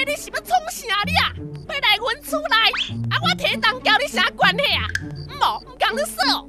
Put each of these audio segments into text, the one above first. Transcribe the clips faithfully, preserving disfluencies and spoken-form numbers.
你是要创啥你啊？要来阮厝内，啊我提档交你啥关系啊？唔无，唔讲你说。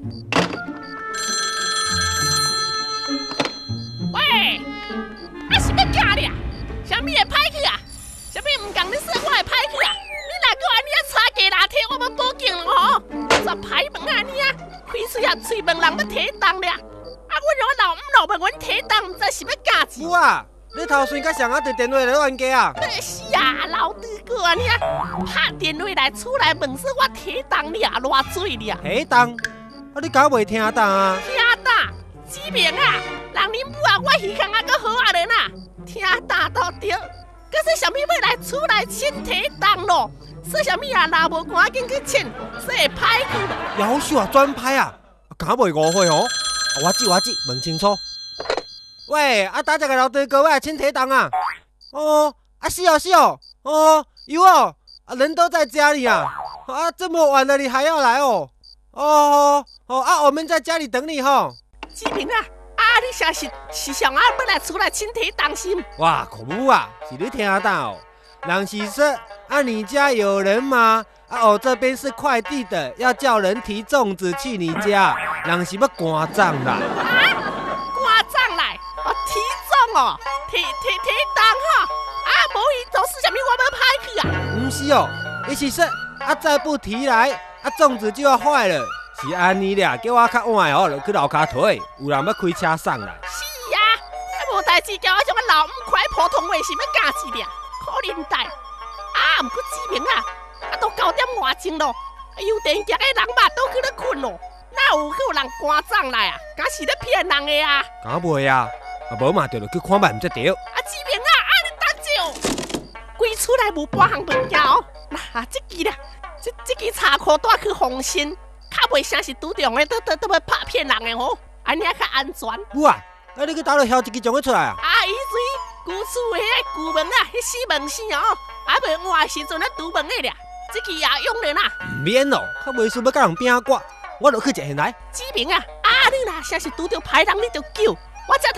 喂，啊是要教你啊？啥物会歹去啊？啥物唔讲你说我会歹去啊？你若搁安尼啊吵架拉天，我要报警了吼！绝歹问安尼啊，开喙啊喙问人要提档了。啊，阮我老唔老问阮提档，唔知是要教子。 有啊，你头先甲上啊对电话来冤家啊？ 是啊，老弟哥安尼啊，拍电话来厝内问说我提档了偌水了。 提档？啊，你敢袂听档啊？ 听档，志明啊，人恁母啊，我耳孔啊搁好啊人啊，听档都对。可是啥物要来厝内请提档咯？说啥物啊？若无赶紧去请，说会歹去。 夭寿啊，转歹啊，敢袂误会哦？我知我知，问清楚。喂，啊，打一个老弟哥，我来请提档啊。哦，啊是哦是哦，哦有哦，啊人都在家里啊。啊，这么晚了你还要来哦？哦哦啊，我们在家里等你吼。 志明啊，啊你啥是是上啊要来厝内请提档是？ 哇，可不啊，是你听到？人是说啊，你家有人吗？啊，我这边是快递的，要叫人提粽子去你家，人是要赶账啦。 啊，赶账来，哦提粽哦，提提提档哈，啊无伊做事啥物我要歹去啊？ 不是哦，意思说啊再不提来，啊粽子就要坏了，是安尼俩，叫我较晚哦，就去楼骹推，有人要开车送来。 是啊，啊无代志叫我像个老五块普通话是要教一俩，可怜代。啊，毋过志明啊，啊都九点外钟咯，邮电局的人嘛都去咧困咯，哪有去有人赶账来啊？敢是咧骗人的啊？ 敢袂啊？啊无嘛，就落去看卖毋才对。 啊志明啊，啊你等者，规厝内无半项物件哦。那这支咧，这这支茶裤带去防身，较袂像是拄着的，都都都要拍骗人的吼，安尼较安全。 有啊，啊你去倒落挑一支将佢出来啊？ 啊，伊水旧厝的迄旧门啊，迄四门线哦，啊袂换的时阵咧拄门的俩，这支也用了啦。 唔免咯，较袂输要甲人拼挂，我落去一现来。 志明啊，啊你若若是拄着歹人，你就救我才。